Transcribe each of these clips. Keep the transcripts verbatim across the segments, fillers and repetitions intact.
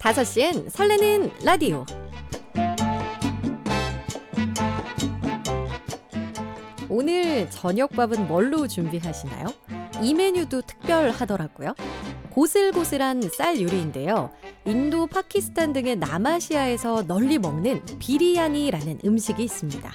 다섯 시엔 설레는 라디오. 오늘 저녁밥은 뭘로 준비하시나요? 이 메뉴도 특별하더라고요. 고슬고슬한 쌀 요리인데요. 인도, 파키스탄 등의 남아시아에서 널리 먹는 비리야니라는 음식이 있습니다.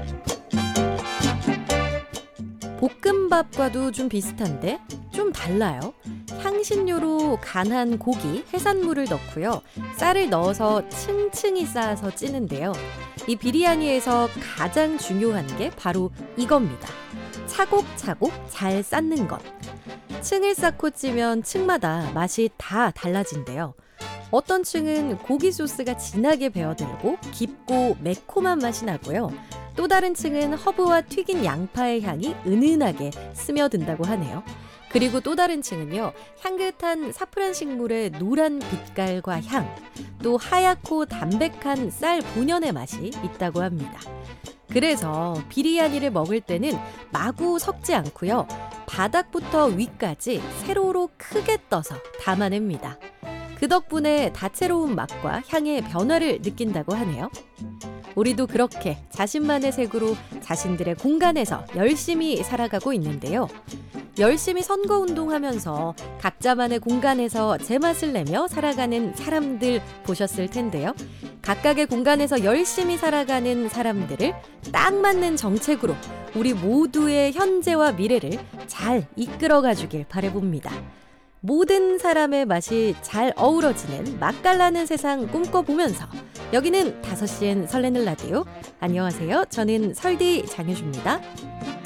볶음밥과도 좀 비슷한데 좀 달라요. 향신료로 간한 고기, 해산물을 넣고요. 쌀을 넣어서 층층이 쌓아서 찌는데요. 이 비리야니에서 가장 중요한 게 바로 이겁니다. 차곡차곡 잘 쌓는 것. 층을 쌓고 찌면 층마다 맛이 다 달라진대요. 어떤 층은 고기 소스가 진하게 배어들고 깊고 매콤한 맛이 나고요. 또 다른 층은 허브와 튀긴 양파의 향이 은은하게 스며든다고 하네요. 그리고 또 다른 층은요, 향긋한 사프란 식물의 노란 빛깔과 향, 또 하얗고 담백한 쌀 본연의 맛이 있다고 합니다. 그래서 비리야니를 먹을 때는 마구 섞지 않고요, 바닥부터 위까지 세로로 크게 떠서 담아냅니다. 그 덕분에 다채로운 맛과 향의 변화를 느낀다고 하네요. 우리도 그렇게 자신만의 색으로 자신들의 공간에서 열심히 살아가고 있는데요. 열심히 선거운동하면서 각자만의 공간에서 제맛을 내며 살아가는 사람들 보셨을 텐데요. 각각의 공간에서 열심히 살아가는 사람들을 딱 맞는 정책으로 우리 모두의 현재와 미래를 잘 이끌어가 주길 바라봅니다. 모든 사람의 맛이 잘 어우러지는 맛깔나는 세상 꿈꿔보면서 여기는 다섯 시엔 설레는 라디오. 안녕하세요. 저는 설디 장효주입니다.